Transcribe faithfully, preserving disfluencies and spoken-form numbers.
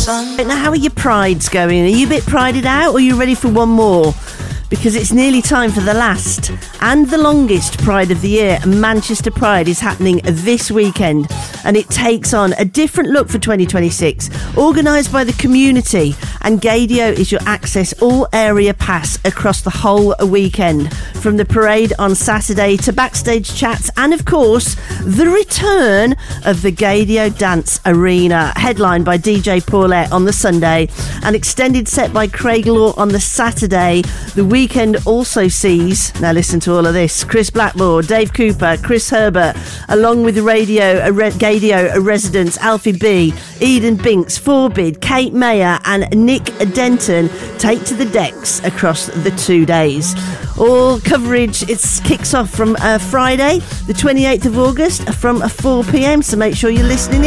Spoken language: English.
Now, how are your prides going? Are you a bit prided out, or are you ready for one more? Because it's nearly time for the last and the longest Pride of the Year. Manchester Pride is happening this weekend, and it takes on a different look for twenty twenty-six, organised by the community, and Gaydio is your access all area pass across the whole weekend, from the parade on Saturday to backstage chats and, of course, the return of the Gaydio Dance Arena, headlined by D J Paulette on the Sunday, an extended set by Craig Law on the Saturday. The weekend also sees, now listen to all of this, Chris Blackmore, Dave Cooper, Chris Herbert, along with radio, a re- Gaydio a residents Alfie B, Eden Binks, Forbid, Kate Mayer and Nick Denton take to the decks across the two days. All coverage, it kicks off from uh, Friday, the twenty-eighth of August, from four p.m, so make sure you're listening in.